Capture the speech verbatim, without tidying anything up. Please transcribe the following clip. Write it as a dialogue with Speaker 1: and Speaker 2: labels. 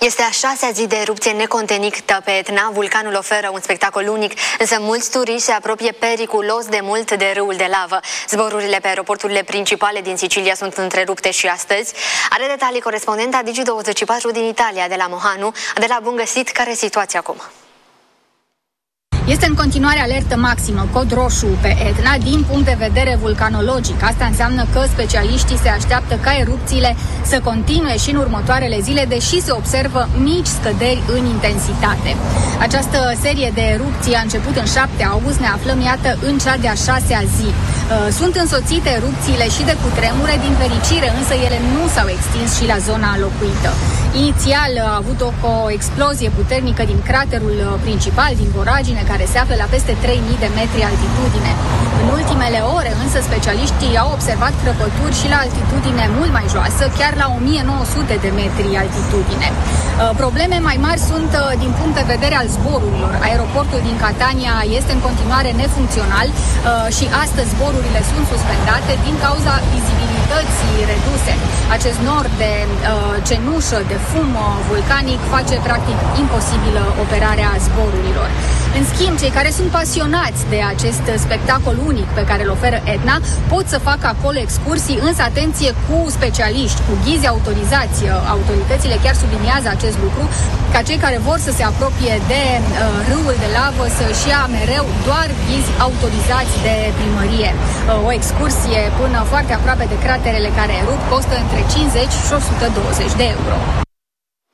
Speaker 1: Este a șasea zi de erupție necontenită pe Etna. Vulcanul oferă un spectacol unic, însă mulți turiști se apropie periculos de mult de râul de lavă. Zborurile pe aeroporturile principale din Sicilia sunt întrerupte și astăzi. Are detalii corespondenta Digi douăzeci și patru din Italia, de la Mohanu. De la bun găsit, care e situația acum?
Speaker 2: Este în continuare alertă maximă, cod roșu pe Etna, din punct de vedere vulcanologic. Asta înseamnă că specialiștii se așteaptă ca erupțiile să continue și în următoarele zile, deși se observă mici scăderi în intensitate. Această serie de erupții a început în șapte august, ne aflăm, iată, în cea de-a șasea zi. Sunt însoțite erupțiile și de cutremure, din fericire, însă ele nu s-au extins și la zona locuită. Inițial a avut o, o explozie puternică din craterul principal, din Voragine, care se află la peste trei mii de metri altitudine. În ultimele ore, însă, specialiștii au observat crăpături și la altitudine mult mai joasă, chiar la o mie nouă sute de metri altitudine. Probleme mai mari sunt din punct de vedere al zborurilor. Aeroportul din Catania este în continuare nefuncțional și astăzi zborurile sunt suspendate din cauza vizibilității reduse. Acest nor de cenușă, de fum vulcanic face practic imposibilă operarea zborurilor. În schimb, cei care sunt pasionați de acest spectacol unic pe care îl oferă Etna pot să facă acolo excursii, însă atenție, cu specialiști, cu ghizi autorizați. Autoritățile chiar subliniază acest lucru, ca cei care vor să se apropie de uh, râul de lavă să-și ia mereu doar ghizi autorizați de primărie. Uh, o excursie până foarte aproape de craterele care erup costă între cincizeci și o sută douăzeci de euro.